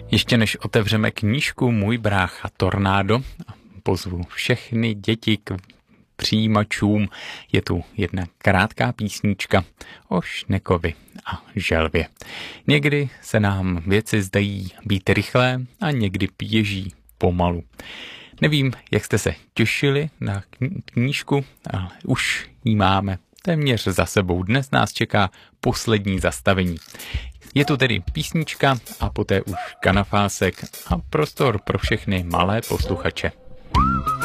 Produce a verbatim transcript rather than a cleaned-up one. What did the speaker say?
Ještě než otevřeme knížku Můj brácha Tornádo, pozvu všechny děti k přijímačům. Je tu jedna krátká písnička o šnekovi a želvě. Někdy se nám věci zdají být rychlé a někdy běží pomalu. Nevím, jak jste se těšili na knížku, ale už ji máme téměř za sebou. Dnes nás čeká poslední zastavení. Je tu tedy písnička a poté už kanafásek a prostor pro všechny malé posluchače.